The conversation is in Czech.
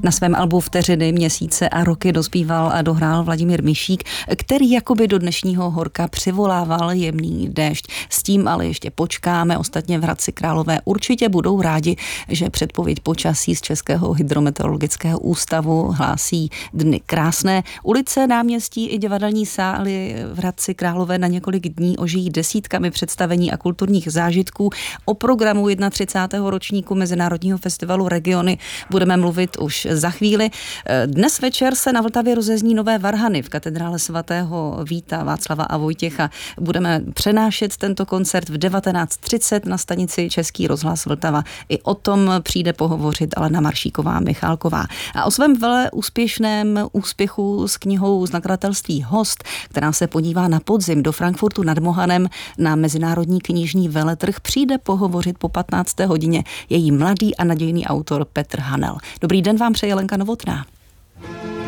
Na svém albu Vteřiny, měsíce a roky dospíval a dohrál Vladimír Mišík, který jakoby do dnešního horka přivolával jemný déšť. S tím ale ještě počkáme. Ostatně v Hradci Králové určitě budou rádi, že předpověď počasí z Českého hydrometeorologického ústavu hlásí dny krásné. Ulice, náměstí i divadelní sály v Hradci Králové na několik dní ožijí desítkami představení a kulturních zážitků. O programu 31. ročníku Mezinárodního festivalu Regiony budeme mluvit už za chvíli. Dnes večer se na Vltavě rozezní nové varhany v katedrále svatého Víta, Václava a Vojtěcha. Budeme přenášet tento koncert v 19:30 na stanici Český rozhlas Vltava. I o tom přijde pohovořit Alena Maršíková-Michálková. A o svém vele úspěšném úspěchu s knihou z nakladatelství Host, která se podívá na podzim do Frankfurtu nad Mohanem na mezinárodní knižní veletrh, přijde pohovořit po 15. hodině její mladý a nadějný autor Petr Hanel. Dobrý den vám přeje Lenka Novotná.